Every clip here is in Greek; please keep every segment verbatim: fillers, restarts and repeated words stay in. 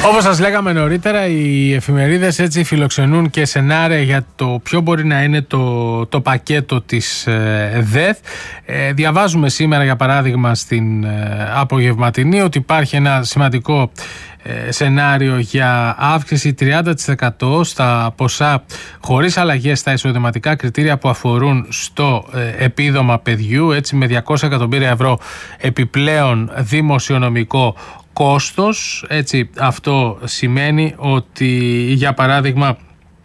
Όπως σας λέγαμε νωρίτερα, οι εφημερίδες έτσι φιλοξενούν και σενάρια για το ποιο μπορεί να είναι το, το πακέτο της ε, ΔΕΘ. Ε, διαβάζουμε σήμερα, για παράδειγμα, στην ε, απογευματινή ότι υπάρχει ένα σημαντικό ε, σενάριο για αύξηση τριάντα τοις εκατό στα ποσά χωρίς αλλαγές στα εισοδηματικά κριτήρια που αφορούν στο ε, επίδομα παιδιού, έτσι, με διακόσια εκατομμύρια ευρώ επιπλέον δημοσιονομικό κόστος. Έτσι, αυτό σημαίνει ότι, για παράδειγμα,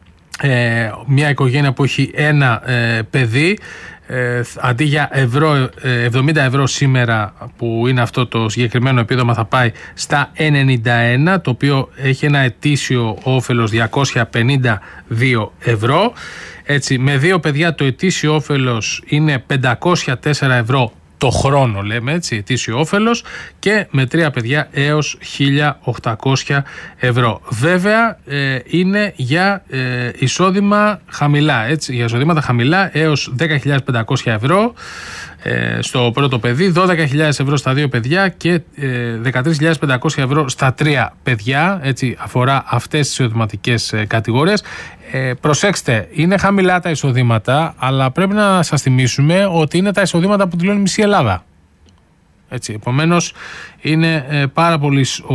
ε, μια οικογένεια που έχει ένα ε, παιδί, ε, αντί για ευρώ, ε, εβδομήντα ευρώ σήμερα που είναι αυτό το συγκεκριμένο επίδομα, θα πάει στα ενενήντα ένα, το οποίο έχει ένα ετήσιο όφελος διακόσια πενήντα δύο ευρώ. Έτσι, με δύο παιδιά το ετήσιο όφελος είναι πεντακόσια τέσσερα ευρώ το χρόνο, λέμε, έτσι, ετήσιο όφελος, και με τρία παιδιά έως χίλια οκτακόσια ευρώ. Βέβαια ε, είναι για ε, εισόδημα χαμηλά, έτσι, για εισοδήματα χαμηλά έως δέκα χιλιάδες πεντακόσια ευρώ ε, στο πρώτο παιδί, δώδεκα χιλιάδες ευρώ στα δύο παιδιά και ε, δεκατρείς χιλιάδες πεντακόσια ευρώ στα τρία παιδιά. Έτσι, αφορά αυτές τις εισοδηματικές ε, κατηγορίες. Ε, προσέξτε, είναι χαμηλά τα εισοδήματα, αλλά πρέπει να σας θυμίσουμε ότι είναι τα εισοδήματα που δηλώνει μισή Ελλάδα. Έτσι, επομένως, είναι ε, πάρα πολύ ο,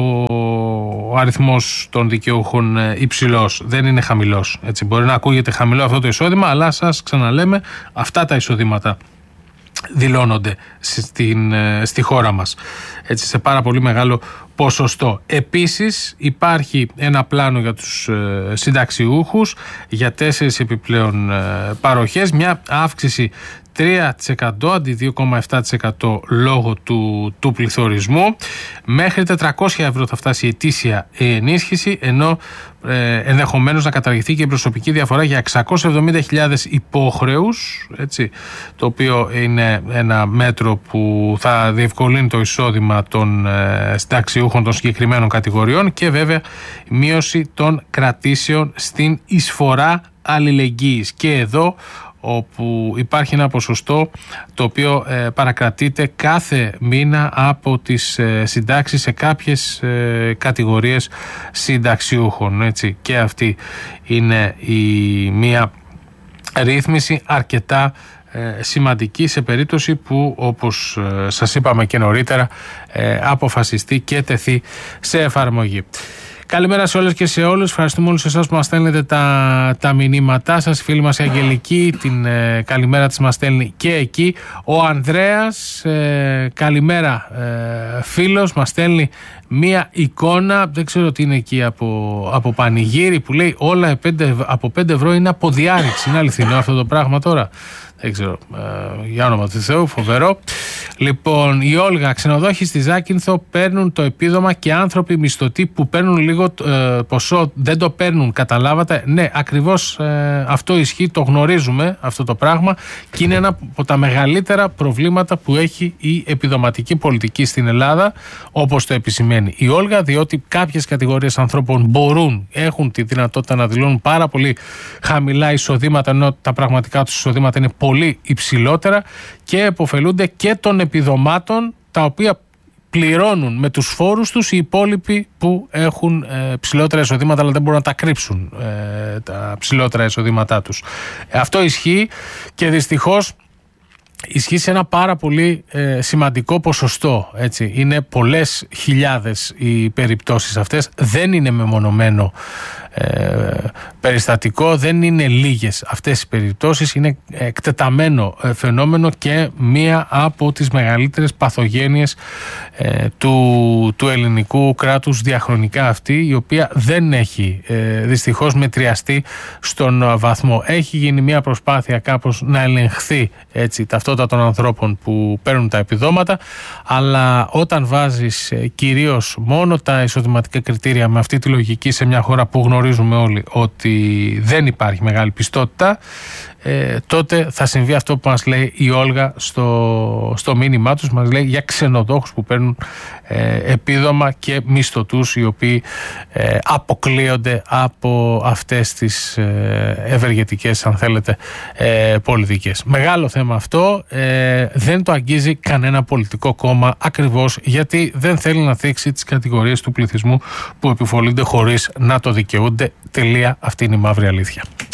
ο αριθμός των δικαιούχων ε, υψηλός, δεν είναι χαμηλός. Έτσι, μπορεί να ακούγεται χαμηλό αυτό το εισόδημα, αλλά σας ξαναλέμε, αυτά τα εισοδήματα δηλώνονται στην, στη χώρα μας, έτσι, σε πάρα πολύ μεγάλο ποσοστό. Επίσης υπάρχει ένα πλάνο για τους ε, συνταξιούχους για τέσσερις επιπλέον ε, παροχές, μια αύξηση τρία τοις εκατό αντί δύο κόμμα επτά τοις εκατό λόγω του, του πληθωρισμού. Μέχρι τετρακόσια ευρώ θα φτάσει η ετήσια ενίσχυση, ενώ ε, ενδεχομένως να καταργηθεί και η προσωπική διαφορά για εξακόσιες εβδομήντα χιλιάδες υπόχρεους, έτσι, το οποίο είναι ένα μέτρο που θα διευκολύνει το εισόδημα των ε, συνταξιούχων των συγκεκριμένων κατηγοριών, και βέβαια μείωση των κρατήσεων στην εισφορά αλληλεγγύης. Και εδώ, όπου υπάρχει ένα ποσοστό το οποίο ε, παρακρατείται κάθε μήνα από τις ε, συντάξεις σε κάποιες ε, κατηγορίες συνταξιούχων, έτσι. Και αυτή είναι η μία ρύθμιση αρκετά ε, σημαντική σε περίπτωση που, όπως ε, σας είπαμε και νωρίτερα, ε, αποφασιστεί και τεθεί σε εφαρμογή. Καλημέρα σε όλες και σε όλους. Ευχαριστούμε όλους εσάς που μας στέλνετε τα, τα μηνύματά σας. Η φίλη μας η Αγγελική, την ε, καλημέρα της μας στέλνει και εκεί. Ο Ανδρέας, ε, καλημέρα ε, φίλος, μας στέλνει μία εικόνα, δεν ξέρω τι είναι εκεί, από, από πανηγύρι, που λέει όλα από πέντε ευρώ είναι από διάρρηξη. Είναι αληθινό αυτό το πράγμα τώρα? Δεν ξέρω, ε, για όνομα του Θεού, φοβερό. Λοιπόν, η Όλγα, ξενοδόχοι στη Ζάκυνθο παίρνουν το επίδομα και άνθρωποι μισθωτοί που παίρνουν λίγο ε, ποσό δεν το παίρνουν. Καταλάβατε? Ναι, ακριβώς ε, αυτό ισχύει, το γνωρίζουμε αυτό το πράγμα, και είναι ένα από τα μεγαλύτερα προβλήματα που έχει η επιδοματική πολιτική στην Ελλάδα, όπως το επισημαίνει η Όλγα, διότι κάποιες κατηγορίες ανθρώπων μπορούν, έχουν τη δυνατότητα να δηλώνουν πάρα πολύ χαμηλά εισοδήματα, ενώ τα πραγματικά τους εισοδήματα είναι πολύ υψηλότερα, και επωφελούνται και των επιδομάτων τα οποία πληρώνουν με τους φόρους τους οι υπόλοιποι που έχουν ε, ψηλότερα εισοδήματα, αλλά δεν μπορούν να τα κρύψουν ε, τα ψηλότερα εισοδήματά τους. Ε, αυτό ισχύει, και δυστυχώς ισχύει σε ένα πάρα πολύ ε, σημαντικό ποσοστό, έτσι. Είναι πολλές χιλιάδες οι περιπτώσεις αυτές, δεν είναι μεμονωμένο ε, περιστατικό, δεν είναι λίγες αυτές οι περιπτώσεις, είναι εκτεταμένο ε, φαινόμενο και μία από τις μεγαλύτερες παθογένειες ε, του, του ελληνικού κράτους διαχρονικά αυτή, η οποία δεν έχει ε, δυστυχώς μετριαστεί στον βαθμό. Έχει γίνει μία προσπάθεια κάπως να ελεγχθεί, έτσι, ταυτότητα των ανθρώπων που παίρνουν τα επιδόματα, αλλά όταν βάζεις ε, κυρίως μόνο τα εισοδηματικά κριτήρια με αυτή τη λογική σε μια χώρα που γνωρίζει γνωρίζουμε όλοι ότι δεν υπάρχει μεγάλη πιστότητα, ε, τότε θα συμβεί αυτό που μας λέει η Όλγα στο, στο μήνυμά τους. Μας λέει για ξενοδόχους που παίρνουν ε, επίδομα και μισθωτούς οι οποίοι ε, αποκλείονται από αυτές τις ε, ευεργετικές, αν θέλετε, ε, πολιτικές. Μεγάλο θέμα αυτό, ε, δεν το αγγίζει κανένα πολιτικό κόμμα, ακριβώς γιατί δεν θέλει να θίξει τις κατηγορίες του πληθυσμού που επιφολούνται χωρίς να το δικαιούνται. Τελεία, αυτή είναι η μαύρη αλήθεια.